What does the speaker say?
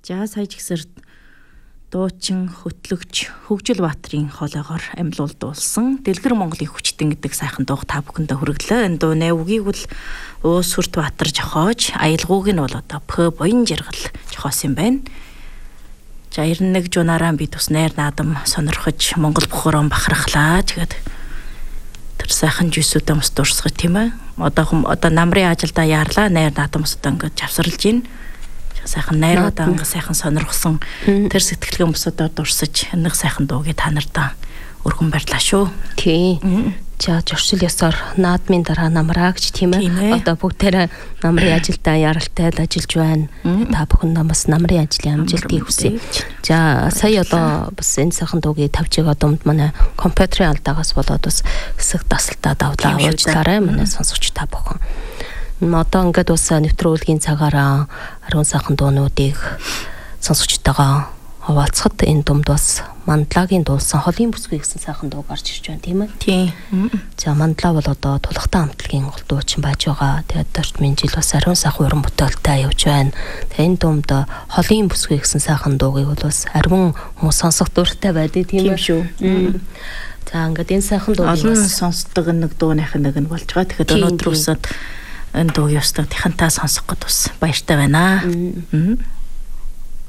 За сая жигсэрт дуучин хөтлөгч Хөгжил Баатрийн хоолойгоор амьлуулдуулсан Дэлгэр Монголын хүчтэн гэдэг сайхан дуу та бүхэндээ хүргэлээ. Энэ дууны үгийг бол Уус Сүрт Баатар жохоож, аялгууг нь бол одоо Пө Буян Жаргал жохоос юм байна. За 91 жунаараа би тус найр наадам сонирхож Монгол бохорон бахархлаа гэгээд тэр сайхан жисүүдээ мос дурсгах тийм ээ. Одоо намрын ажилдаа яарлаа найр наадам мосдоо ингээд завсарлж гин. Сайхан найруудаа ингээ сайхан сонирхсон тэр сэтгэлгээ өмсөдөө дурсаж нэг сайхан дуугийн та нартаа өргөн барьлаа шүү. Тий. За зуршил ёсоор наадмын дараа намраа гэж тийм ээ. Одоо бүгдээрээ намрын ажилдаа яралтай ажиллаж байна. Та бүхэн намаас намрын ажлын амжилтыг хүсье. За сая одоо бас энэ сайхан дуугийн тавчиг одомд манай компьютерийн алдаагаас болоод бас хэсэг тасалтаа давлаа уучлаарай манай сонсогч та бүхэн. Одоо ингээд бас нэвтрүүлгийн цагаараа ариун сайхан дуунуудыг сонсогчтойгоо хаваалцахад энэ думд бас Мандлагийн дуулсан холын бүсгүй гэсэн сайхан дуу гарч ирж байна тийм ээ. Тийм. За Мандлаа бол одоо тулахтан хамтлагийн гол дуучин байж байгаа. Тэгээд орчмын жил бас ариун сайхан уран бүтээлтэй явж байна. Тэгээд энэ думд холын бүсгүй гэсэн сайхан дуугийг бол бас ариун хүмүүс сонсох дуртай байдаг тийм ээ. Тийм шүү. За ингээд энэ сайхан дууг олон сонсдог нэг дууных нэг нь болж байгаа. Тэгэхээр өнөөдөр усад энэ дуу ёстой тихэнтэй сонсох гээд бас баяртай байна.